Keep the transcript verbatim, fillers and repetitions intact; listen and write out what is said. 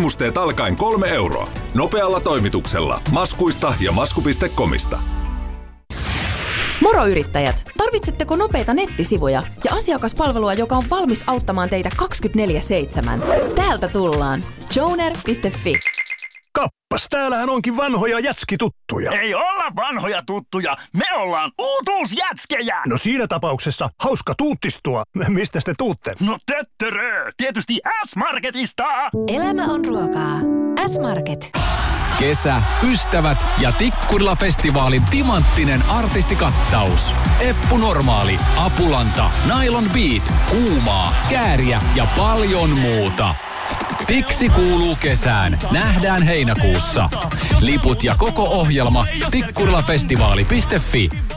Valmisteet alkaen kolme euroa. Nopealla toimituksella Maskuista ja masku piste comista. Moro yrittäjät! Tarvitsetteko nopeita nettisivuja ja asiakaspalvelua, joka on valmis auttamaan teitä kaksikymmentäneljä seitsemän? Täältä tullaan. joner piste fi. Kappas, täällähän onkin vanhoja jätskituttuja. Ei olla vanhoja tuttuja, me ollaan uutuusjätskejä! No siinä tapauksessa hauska tuuttistua. Mistä te tuutte? No töttörö, tietysti S-Marketista! Elämä on ruokaa. S-Market. Kesä, ystävät ja Tikkurila-festivaalin timanttinen artistikattaus. Eppu Normaali, Apulanta, Nylon Beat, Kuumaa, Kääriä ja paljon muuta. Tiksi kuuluu kesään. Nähdään heinäkuussa. Liput ja koko ohjelma tikkurilafestivaali piste fi.